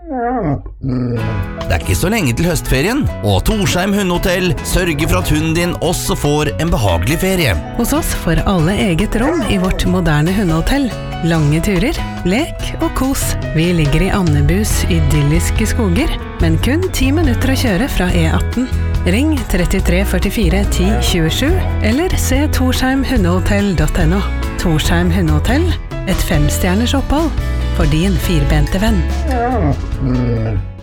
Det ikke så lenge til høstferien, og Torsheim Hundehotell sørger for at hunden din også får en behagelig ferie. Hos oss får alle eget rom i vårt moderne hundehotell. Lange turer, lek og kos. Vi ligger i Andebus idylliske skoger, men kun 10 minutter å kjøre fra E18. Ring 33 44 10 27, eller se torsheimhundehotell.no. Torsheim Hundehotell, et 5-stjerners opphold for din firbente venn.